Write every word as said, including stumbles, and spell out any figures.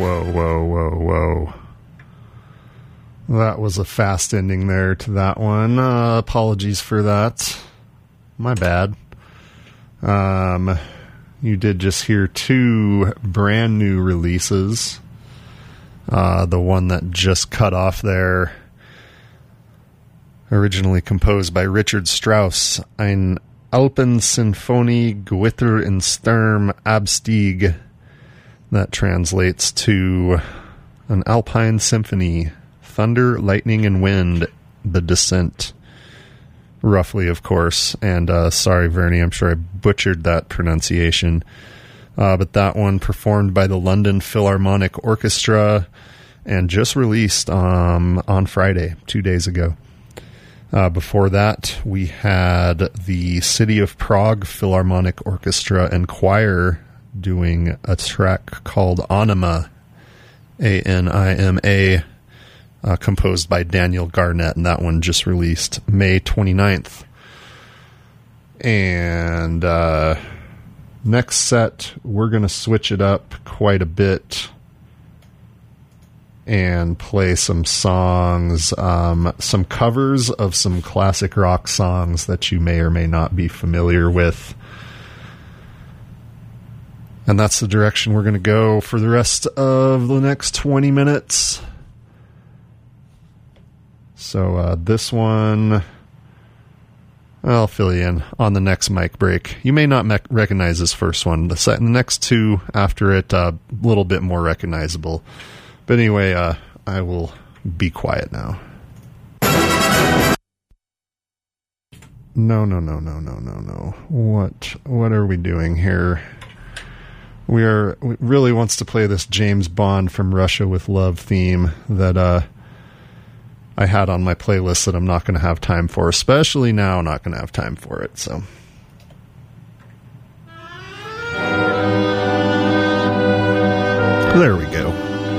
whoa, whoa, whoa, whoa. That was a fast ending there to that one. Uh, apologies for that. My bad. Um, you did just hear two brand new releases. Uh, the one that just cut off there, originally composed by Richard Strauss, Ein Alpensinfonie Gewitter in Sturm Abstieg. That translates to an Alpine Symphony, Thunder, Lightning, and Wind, The Descent. Roughly, of course. And uh, sorry, Vernie, I'm sure I butchered that pronunciation. Uh, but that one performed by the London Philharmonic Orchestra and just released um, on Friday, two days ago. Uh, before that, we had the City of Prague Philharmonic Orchestra and Choir doing a track called Anima, A N I M A, uh, composed by Daniel Garnett, and that one just released May twenty-ninth. And uh, next set, we're going to switch it up quite a bit and play some songs, um, some covers of some classic rock songs that you may or may not be familiar with. And that's the direction we're going to go for the rest of the next twenty minutes. So uh, this one, I'll fill you in on the next mic break. You may not me- recognize this first one. The, set, the next two after it, a uh, little bit more recognizable. But anyway, uh, I will be quiet now. No, no, no, no, no, no, no. What, what are we doing here? We are we really wants to play this James Bond from Russia with Love theme that uh, I had on my playlist that I'm not going to have time for, especially now. Not going to have time for it. So.